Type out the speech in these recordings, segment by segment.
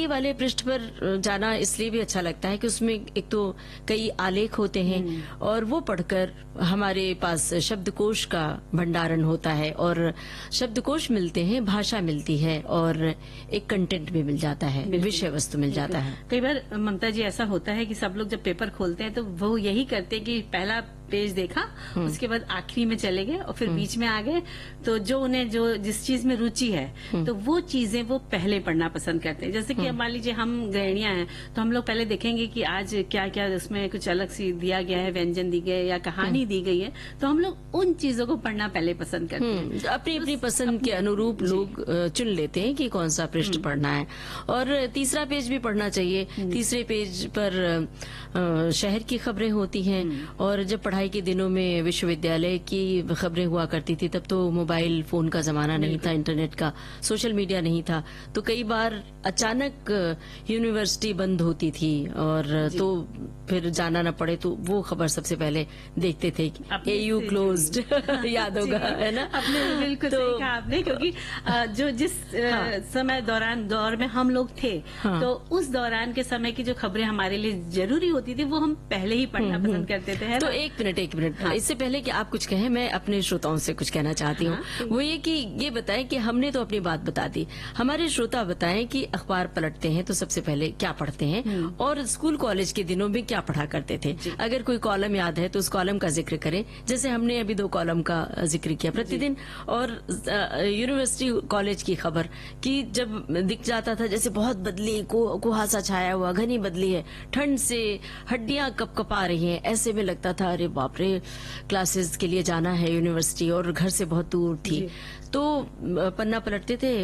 आगे वाले पृष्ठ पर जाना इसलिए भी अच्छा लगता है कि उसमें एक तो कई आलेख होते हैं और वो पढ़कर हमारे पास शब्दकोश का भंडारण होता है और शब्दकोश मिलते हैं, भाषा मिलती है और एक कंटेंट भी मिल जाता है, विषय वस्तु मिल जाता है। कई बार ममता जी ऐसा होता है कि सब लोग जब पेपर खोलते हैं तो वो यही करते हैं कि पहला पेज देखा, उसके बाद आखिरी में चले गए और फिर बीच में आ गए, तो जो उन्हें जो जिस चीज में रुचि है तो वो चीजें वो पहले पढ़ना पसंद करते हैं। जैसे कि मान लीजिए हम गृहिणियां हैं तो हम लोग पहले देखेंगे कि आज क्या क्या उसमें कुछ अलग सी दिया गया है, व्यंजन दी गए या कहानी दी गई है, तो हम लोग उन चीजों को पढ़ना पहले पसंद करते हैं। अपनी अपनी पसंद के अनुरूप लोग चुन लेते हैं कि कौन सा पृष्ठ पढ़ना है। और तीसरा पेज भी पढ़ना चाहिए। तीसरे पेज पर शहर की खबरें होती हैं और जब पढ़ाई के दिनों में विश्वविद्यालय की खबरें हुआ करती थी तब तो मोबाइल फोन का जमाना नहीं था, इंटरनेट का, सोशल मीडिया नहीं था, तो कई बार अचानक यूनिवर्सिटी बंद होती थी और तो फिर जाना न पड़े तो वो खबर सबसे पहले देखते थे कि AU क्लोज्ड याद होगा, है ना? आपने बिल्कुल सही कहा आपने, क्योंकि जो जिस समय दौर में हम लोग थे तो उस दौरान के समय की जो खबरें हमारे लिए जरूरी होती थी वो हम पहले ही पढ़ना पसंद करते थे, है तो ना? एक मिनट इससे पहले कि आप कुछ कहें, मैं अपने श्रोताओं से कुछ कहना चाहती हूँ। वो ये कि ये बताएं कि हमने तो अपनी बात बता दी, हमारे श्रोता बताएं कि अखबार पलटते हैं तो सबसे पहले क्या पढ़ते हैं और स्कूल कॉलेज के दिनों में क्या पढ़ा करते थे। अगर कोई कॉलम याद है तो उस कॉलम का जिक्र करें, जैसे हमने अभी 2 कॉलम का जिक्र किया प्रतिदिन, और यूनिवर्सिटी कॉलेज की खबर कि जब दिख जाता था जैसे बहुत बदली, कुहासा छाया हुआ, घनी बदली है, ठंड से हड्डियां कपकपा रही हैं, ऐसे में लगता था अरे बाप रे, क्लासेस के लिए जाना है यूनिवर्सिटी और घर से बहुत दूर थी, तो पन्ना पलटते थे,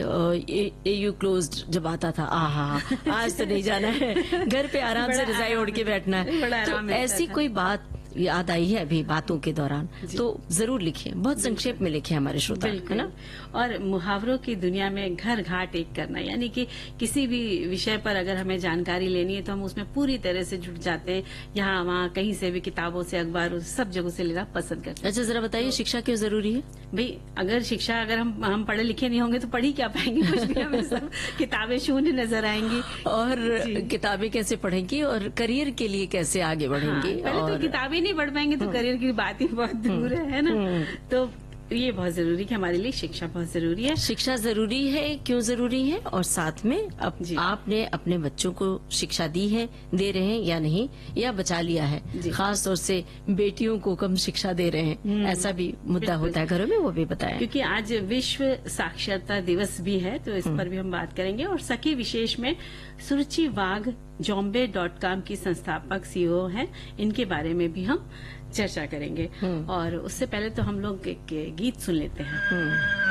AU क्लोज्ड जब आता था, आज तो नहीं जाना है, घर पे आराम से रजाई ओढ़ के बैठना है। तो ऐसी कोई बात याद आई है अभी बातों के दौरान तो जरूर लिखिए, बहुत संक्षेप में लिखिए हमारे श्रोता, है ना? और मुहावरों की दुनिया में घर घाट एक करना, यानी कि किसी भी विषय पर अगर हमें जानकारी लेनी है तो हम उसमें पूरी तरह से जुट जाते हैं, यहाँ वहाँ कहीं से भी, किताबों से, अखबारों से, सब जगह से लेना पसंद करते हैं। अच्छा, जरा बताइए शिक्षा क्यों जरूरी है? भाई अगर शिक्षा, अगर हम पढ़े लिखे नहीं होंगे तो पढ़ ही क्या पाएंगे, कुछ भी, हमें सब किताबें शून्य नजर आएंगी। और किताबें कैसे पढ़ेंगी और करियर के लिए कैसे आगे बढ़ेंगी? पहले तो किताबें नहीं पढ़ पाएंगे तो करियर की बात ही बहुत दूर है ना? तो ये बहुत जरूरी है कि हमारे लिए शिक्षा बहुत जरूरी है। शिक्षा जरूरी है, क्यों जरूरी है, और साथ में आपने अपने बच्चों को शिक्षा दी है, दे रहे हैं या नहीं, या बचा लिया है? खास तौर से बेटियों को कम शिक्षा दे रहे हैं, ऐसा भी मुद्दा होता है घरों में, वो भी बताएं। क्योंकि आज विश्व साक्षरता दिवस भी है तो इस पर भी हम बात करेंगे। और सखी विशेष में सुरुचि वाघ Zombie.com की संस्थापक CEO हैं, इनके बारे में भी हम चर्चा करेंगे। और उससे पहले तो हम लोग एक गीत सुन लेते हैं।